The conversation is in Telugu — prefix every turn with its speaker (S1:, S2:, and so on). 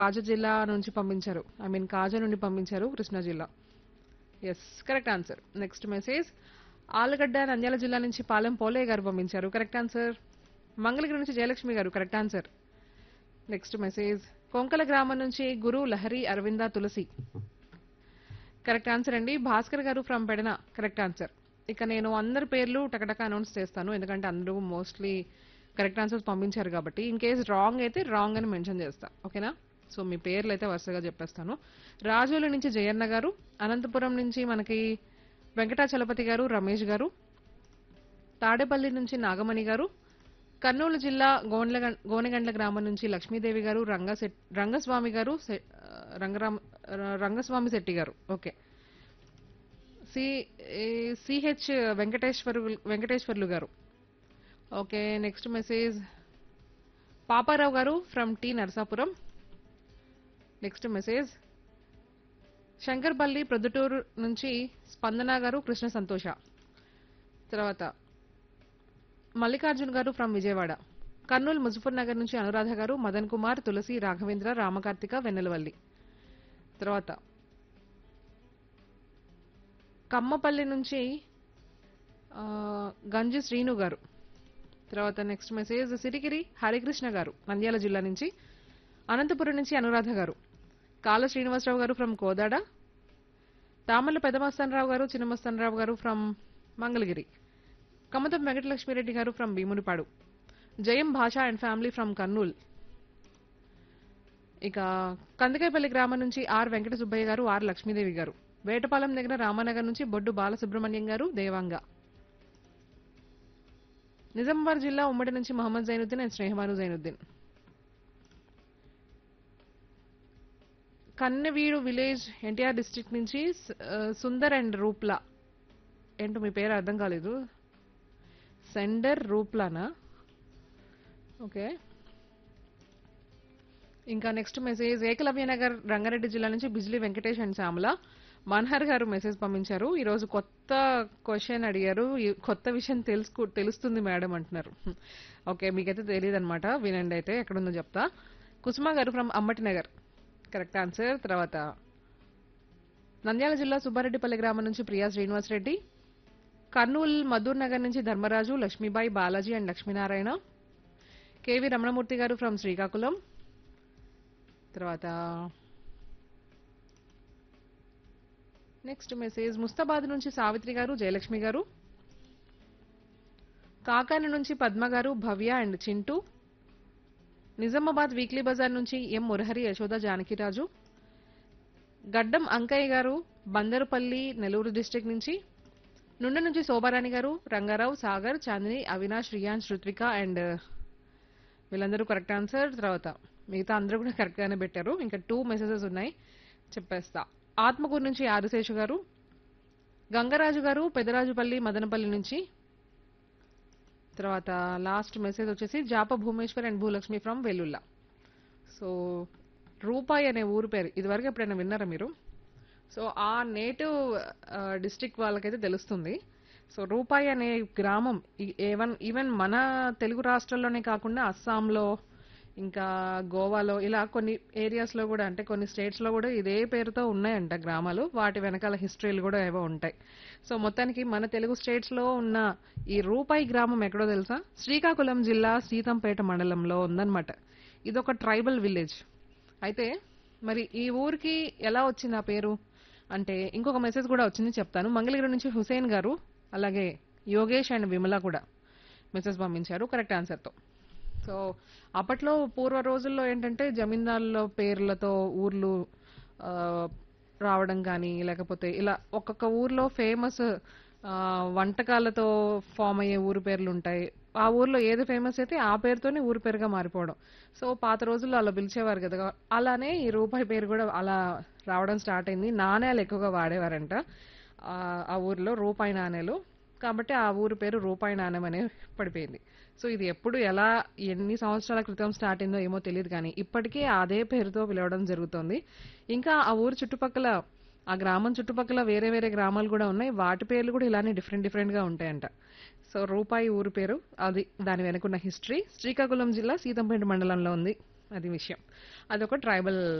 S1: కాజా జిల్లా నుంచి పంపించారు. ఐ మీన్ కాజా నుండి పంపించారు కృష్ణా జిల్లా. Yes correct answer. Next message Allagadda Nandyal జిల్లా నుంచి పాలెం పోలయ్య గారు పంపించారు. Correct answer. మంగళగిరి నుంచి జయలక్ష్మి గారు correct answer. Next message Konkala గ్రామం నుంచి గురు లహరి అరవింద తులసి కరెక్ట్ ఆన్సర్ అండి. భాస్కర్ గారు ఫ్రమ్ పెడన కరెక్ట్ ఆన్సర్. ఇక నేను అందరి పేర్లు టకటక అనౌన్స్ చేస్తాను ఎందుకంటే అందరూ మోస్ట్లీ కరెక్ట్ ఆన్సర్స్ పంపించారు కాబట్టి ఇన్ కేస్ రాంగ్ అయితే రాంగ్ అని మెన్షన్ చేస్తా. ఓకేనా? సో మీ పేర్లు అయితే వరుసగా చెప్పేస్తాను. రాజోలు నుంచి జయన్న గారు, అనంతపురం నుంచి మనకి వెంకటాచలపతి గారు, రమేష్ గారు, తాడేపల్లి నుంచి నాగమణి గారు, కర్నూలు జిల్లా గోనెగండ్ల గ్రామం నుంచి లక్ష్మీదేవి గారు, రంగస్వామి గారు, రంగస్వామి శెట్టి గారు. ఓకే. సి సిహెచ్ వెంకటేశ్వర్లు గారు. ఓకే. నెక్స్ట్ మెసేజ్ పాపారావు గారు from T Narasapuram. Next message Shankarpally Proddatur నుంచి స్పందన గారు, కృష్ణ సంతోష. తర్వాత మల్లికార్జున్ గారు ఫ్రమ్ విజయవాడ. కర్నూలు ముజఫర్ నగర్ నుంచి అనురాధ గారు, మదన్ కుమార్, తులసి, రాఘవేంద్ర, రామకార్తిక, వెన్నెలవల్లి. తర్వాత కమ్మపల్లి నుంచి గంజి శ్రీను గారు. తర్వాత నెక్స్ట్ మెసేజ్ సిరిగిరి హరికృష్ణ గారు నంద్యాల జిల్లా నుంచి. అనంతపురం నుంచి అనురాధ గారు. కాల శ్రీనివాసరావు గారు ఫ్రమ్ కోదాడ. తామల్ల పెదమస్తానరావు గారు, చిన్నమస్తానరావు గారు ఫ్రమ్ మంగళగిరి. కమతం వెంకటలక్ష్మిరెడ్డి గారు ఫ్రమ్ భీమునిపాడు. జయం భాష అండ్ ఫ్యామిలీ ఫ్రమ్ కర్నూల్. ఇక కందకాయపల్లి గ్రామం నుంచి ఆర్ వెంకట సుబ్బయ్య గారు, ఆర్ లక్ష్మీదేవి గారు. వేటపాలెం దగ్గర రామానగర్ నుంచి బొడ్డు బాలసుబ్రహ్మణ్యం గారు, దేవాంగ. నిజామాబాద్ జిల్లా ఉమ్మడి నుంచి Mohammed Zainuddin and స్నేహమాను Zainuddin. కన్నెవీడు village NTR district నుంచి సుందర్ అండ్ రూప్లా. ఏంటో మీ పేరు అర్థం కాలేదు. సెండర్ రూప్లానా? ఓకే. ఇంకా నెక్స్ట్ మెసేజ్ ఏకలవ్య నగర్ రంగారెడ్డి జిల్లా నుంచి బిజ్లీ వెంకటేష్ అండ్ శ్యామల. మన్హర్ గారు మెసేజ్ పంపించారు. ఈరోజు కొత్త క్వశ్చన్ అడిగారు, కొత్త విషయం తెలుస్తుంది మేడం అంటున్నారు. ఓకే, మీకైతే తెలియదు అనమాట. వినండి అయితే ఎక్కడుందో చెప్తా. కుసుమ గారు ఫ్రమ్ అమ్మటి నగర్ కరెక్ట్ ఆన్సర్. తర్వాత నంద్యాల జిల్లా సుబ్బారెడ్డిపల్లి గ్రామం నుంచి ప్రియా శ్రీనివాసరెడ్డి. కర్నూలు మధూర్ నగర్ నుంచి ధర్మరాజు, లక్ష్మీబాయి, బాలాజీ అండ్ లక్ష్మీనారాయణ. కేవి రమణమూర్తి గారు ఫ్రమ్ శ్రీకాకుళం. తర్వాత నెక్స్ట్ మెసేజ్ ముస్తాబాద్ నుంచి సావిత్రి గారు, జయలక్ష్మి గారు. కాకాని నుంచి పద్మ గారు, భవ్య అండ్ చింటూ. నిజామాబాద్ వీక్లీ బజార్ నుంచి ఎం మురహరి, యశోద, జానకిరాజు. గడ్డం అంకయ్య గారు బందరుపల్లి నెల్లూరు డిస్ట్రిక్ట్ నుంచి. నుండి నుంచి శోభారాణి గారు, రంగారావు, సాగర్, చాందిని, అవినాష్, రియాన్స్, రుత్విక అండ్ వీళ్ళందరూ కరెక్ట్ ఆన్సర్. తర్వాత మిగతా అందరూ కూడా కరెక్ట్ గానే పెట్టారు. ఇంకా 2 మెసేజెస్ ఉన్నాయి, చెప్పేస్తా. ఆత్మకూరు నుంచి ఆదిశేషు గారు, గంగరాజు గారు పెదరాజుపల్లి మదనపల్లి నుంచి. తర్వాత లాస్ట్ మెసేజ్ వచ్చేసి జాప Bhumeshwar and Bhulakshmi from Vellulla. So రూపాయి అనే ఊరు పేరు ఇదివరకు ఎప్పుడైనా విన్నారా మీరు? సో ఆ నేటివ్ డిస్ట్రిక్ట్ వాళ్ళకైతే తెలుస్తుంది. సో రూపాయి అనే గ్రామం ఈవెన్ మన తెలుగు రాష్ట్రాల్లోనే కాకుండా అస్సాంలో, ఇంకా గోవాలో, ఇలా కొన్ని ఏరియాస్ లో కూడా, అంటే కొన్ని స్టేట్స్ లో కూడా ఇదే పేరుతో ఉన్నాయంట గ్రామాలు. వాటి వెనకాల హిస్టరీలు కూడా ఏవో ఉంటాయి. సో మొత్తానికి మన తెలుగు స్టేట్స్ లో ఉన్న ఈ రూపాయి గ్రామం ఎక్కడో తెలుసా? శ్రీకాకుళం జిల్లా సీతంపేట మండలంలో ఉందన్నమాట. ఇదొక ట్రైబల్ విలేజ్. అయితే మరి ఈ ఊరికి ఎలా వచ్చింది ఆ పేరు అంటే ఇంకొక మెసేజ్ కూడా వచ్చింది, చెప్తాను. మంగళగిరి నుంచి హుసేన్ గారు, అలాగే యోగేష్ అండ్ విమల కూడా మెసేజ్ పంపించారు కరెక్ట్ ఆన్సర్తో. సో అప్పట్లో పూర్వ రోజుల్లో ఏంటంటే జమీందారుల పేర్లతో ఊర్లు ఆ, రావడం కానీ, లేకపోతే ఇలా ఒక్కొక్క ఊర్లో ఫేమస్ వంటకాలతో ఫామ్ అయ్యే ఊరు పేర్లు ఉంటాయి. ఆ ఊర్లో ఏది ఫేమస్ అయితే ఆ పేరుతోనే ఊరు పేరుగా మారిపోవడం. సో పాత రోజుల్లో అలా పిలిచేవారు కదా. అలానే ఈ రూపాయి పేరు కూడా అలా రావడం స్టార్ట్ అయింది. నాణేలు ఎక్కువగా వాడేవారంట ఆ ఊర్లో, రూపాయి నాణేలు. కాబట్టి ఆ ఊరు పేరు రూపాయి నాణెం అనే పడిపోయింది. సో ఇది ఎప్పుడు ఎలా ఎన్ని సంవత్సరాల క్రితం స్టార్ట్ అయిందో ఏమో తెలియదు కానీ ఇప్పటికీ అదే పేరుతో పిలవడం జరుగుతుంది. ఇంకా ఆ ఊరు చుట్టుపక్కల, ఆ గ్రామం చుట్టుపక్కల వేరే వేరే గ్రామాలు కూడా ఉన్నాయి. వాటి పేర్లు కూడా ఇలానే డిఫరెంట్ డిఫరెంట్ గా ఉంటాయంట. సో రూపాయి ఊరు పేరు అది, దాని వెనుకున్న హిస్టరీ. శ్రీకాకుళం జిల్లా సీతంపేట మండలంలో ఉంది. అది విషయం. అదొక ట్రైబల్